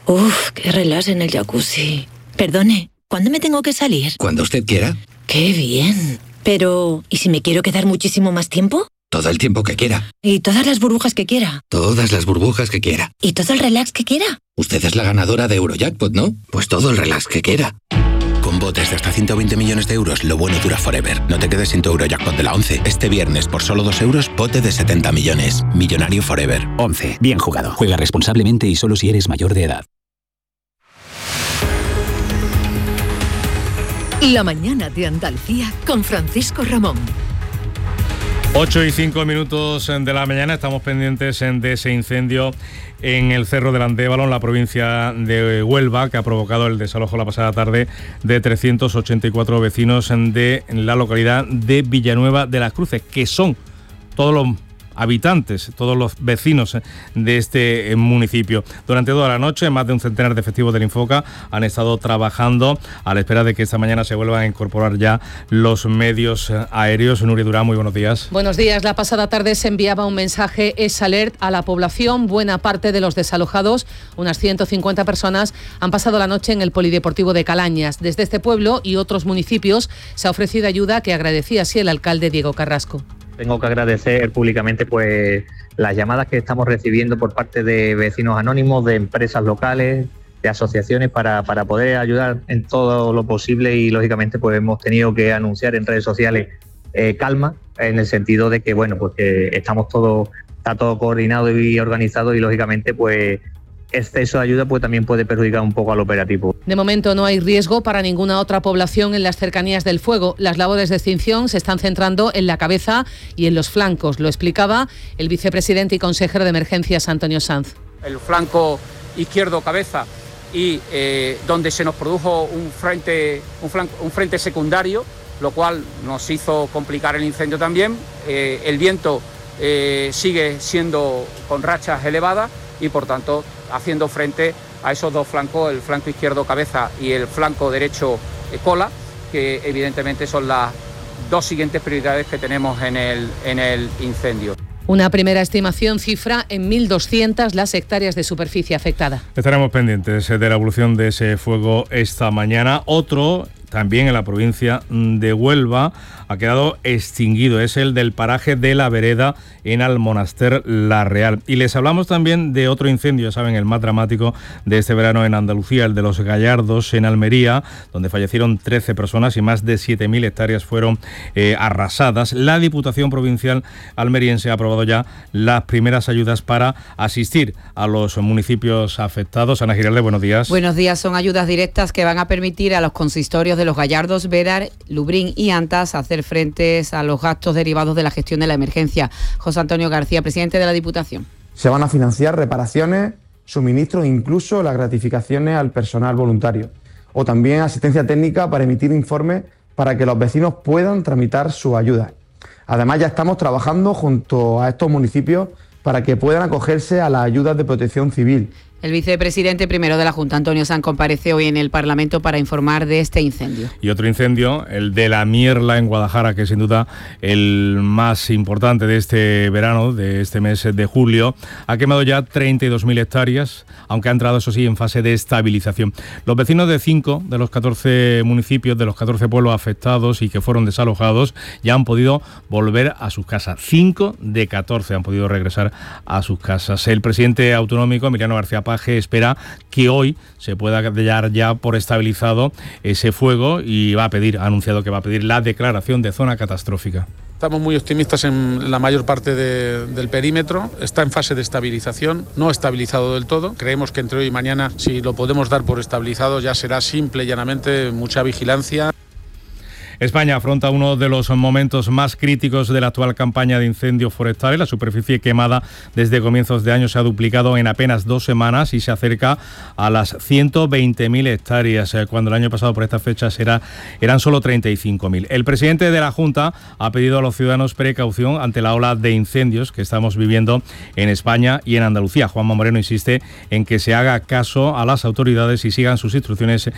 Uf, qué relax en el jacuzzi. Perdone, ¿cuándo me tengo que salir? Cuando usted quiera. ¡Qué bien! Pero, ¿y si me quiero quedar muchísimo más tiempo? Todo el tiempo que quiera. ¿Y todas las burbujas que quiera? Todas las burbujas que quiera. ¿Y todo el relax que quiera? Usted es la ganadora de Eurojackpot, ¿no? Pues todo el relax que quiera. Con botes de hasta 120 millones de euros, lo bueno dura forever. No te quedes sin tu Eurojackpot de la 11. Este viernes, por solo 2 euros, bote de 70 millones. Millonario forever. 11. Bien jugado. Juega responsablemente y solo si eres mayor de edad. La mañana de Andalucía con Francisco Ramón. 8:05 de la mañana, estamos pendientes de ese incendio en el Cerro del Andévalo, en la provincia de Huelva, que ha provocado el desalojo la pasada tarde de 384 vecinos de la localidad de Villanueva de las Cruces, que son todos los habitantes, todos los vecinos de este municipio. Durante toda la noche, más de un centenar de efectivos del Infoca han estado trabajando a la espera de que esta mañana se vuelvan a incorporar ya los medios aéreos. Nuria Durán, muy buenos días. Buenos días. La pasada tarde se enviaba un mensaje SOS a la población. Buena parte de los desalojados, unas 150 personas, han pasado la noche en el Polideportivo de Calañas. Desde este pueblo y otros municipios se ha ofrecido ayuda que agradecía así el alcalde Diego Carrasco. Tengo que agradecer públicamente pues las llamadas que estamos recibiendo por parte de vecinos anónimos, de empresas locales, de asociaciones para poder ayudar en todo lo posible, y lógicamente pues hemos tenido que anunciar en redes sociales calma, en el sentido de que bueno, pues que está todo coordinado y organizado, y lógicamente pues exceso de ayuda pues también puede perjudicar un poco al operativo. De momento no hay riesgo para ninguna otra población en las cercanías del fuego. Las labores de extinción se están centrando en la cabeza y en los flancos. Lo explicaba el vicepresidente y consejero de emergencias, Antonio Sanz. El flanco izquierdo cabeza y donde se nos produjo un frente secundario, lo cual nos hizo complicar el incendio también. El viento sigue siendo con rachas elevadas y por tanto haciendo frente a esos dos flancos, el flanco izquierdo cabeza y el flanco derecho cola, que evidentemente son las dos siguientes prioridades que tenemos en el incendio. Una primera estimación cifra en 1.200 las hectáreas de superficie afectada. Estaremos pendientes de la evolución de ese fuego esta mañana. Otro, también en la provincia de Huelva, ha quedado extinguido. Es el del paraje de La Vereda, en Almonaster La Real. Y les hablamos también de otro incendio, ya saben, el más dramático de este verano en Andalucía, el de Los Gallardos, en Almería, donde fallecieron 13 personas y más de 7.000 hectáreas fueron arrasadas. La Diputación Provincial almeriense ha aprobado ya las primeras ayudas para asistir a los municipios afectados. Ana Giralde, buenos días. Buenos días. Son ayudas directas que van a permitir a los consistorios de Los Gallardos, Verar, Lubrín y Antas hacer frente a los gastos derivados de la gestión de la emergencia. José Antonio García, presidente de la Diputación. Se van a financiar reparaciones, suministros e incluso las gratificaciones al personal voluntario, o también asistencia técnica para emitir informes para que los vecinos puedan tramitar sus ayudas. Además, ya estamos trabajando junto a estos municipios para que puedan acogerse a las ayudas de protección civil. El vicepresidente primero de la Junta, Antonio Sanz, comparece hoy en el Parlamento para informar de este incendio. Y otro incendio, el de La Mierla en Guadalajara, que es sin duda el más importante de este verano, de este mes de julio. Ha quemado ya 32.000 hectáreas, aunque ha entrado, eso sí, en fase de estabilización. Los vecinos de 5 de los 14 municipios, de los 14 pueblos afectados y que fueron desalojados, ya han podido volver a sus casas. 5 de 14 han podido regresar a sus casas. El presidente autonómico, Emiliano García Paje, espera que hoy se pueda dar ya por estabilizado ese fuego y ha anunciado que va a pedir la declaración de zona catastrófica. Estamos muy optimistas en la mayor parte del perímetro, está en fase de estabilización, no estabilizado del todo. Creemos que entre hoy y mañana, si lo podemos dar por estabilizado, ya será simple y llanamente mucha vigilancia. España afronta uno de los momentos más críticos de la actual campaña de incendios forestales. La superficie quemada desde comienzos de año se ha duplicado en apenas 2 semanas y se acerca a las 120.000 hectáreas, cuando el año pasado por estas fechas eran solo 35.000. El presidente de la Junta ha pedido a los ciudadanos precaución ante la ola de incendios que estamos viviendo en España y en Andalucía. Juanma Moreno insiste en que se haga caso a las autoridades y sigan sus instrucciones,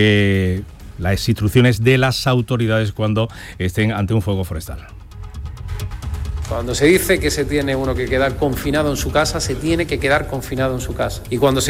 las instrucciones de las autoridades cuando estén ante un fuego forestal. Cuando se dice que se tiene uno que quedar confinado en su casa, se tiene que quedar confinado en su casa. Y cuando se